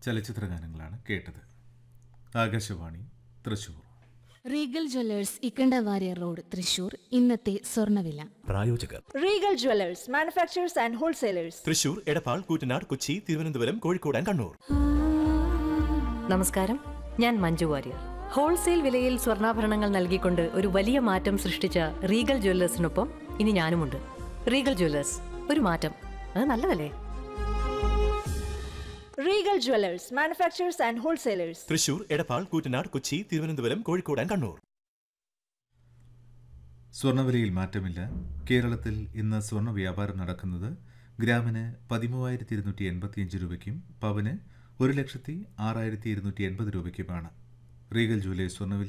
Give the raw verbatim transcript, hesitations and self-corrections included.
ചലച്ചിത്ര ഗാനങ്ങളാണ് കേട്ടത്. Akashvani Thrissur. Regal Jewellers Ikkanda Warrier road Thrissur. ഇന്നത്തെ സ്വർണ്ണവില. പ്രായോജകർ Regal Jewellers manufacturers and wholesalers. Thrissur, Edappal, Koottanad, Kochi, Thiruvananthapuram, Kozhikode and Kannur. നമസ്കാരം, ഞാൻ മഞ്ജു വാര്യർ. ഹോൾസെയിൽ വിലയിൽ സ്വർണ്ണാഭരണങ്ങൾ നൽകിക്കൊണ്ട് ഒരു വലിയ മാറ്റം സൃഷ്ടിച്ച റീഗൽ ജ്വല്ലേഴ്സിനൊപ്പം ഇനി ഞാനുമുണ്ട്. റീഗൽ ജ്വല്ലേഴ്സ്, ഒരു മാറ്റം, അത് നല്ലതല്ലേ? Regal Jewellers manufacturers and wholesalers. Thrissur, Edappal, Koottanad, Kochi, Thiruvananthapuram, Kozhikode and Kannur. സ്വർണ്ണവിലയിൽ മാറ്റമില്ല. കേരളത്തിൽ ഇന്ന് സ്വർണ്ണ വ്യാപാരം നടക്കുന്നത് ഗ്രാമിന് പതിമൂവായിരത്തി ഇരുന്നൂറ്റി എൺപത്തിയഞ്ച് രൂപയ്ക്കും പവന് ഒരു ലക്ഷത്തി ആറായിരത്തി ഇരുന്നൂറ്റി എൺപത് രൂപയ്ക്കുമാണ്. റീഗൽ ജ്വല്ലേഴ്സ് സ്വർണ്ണവില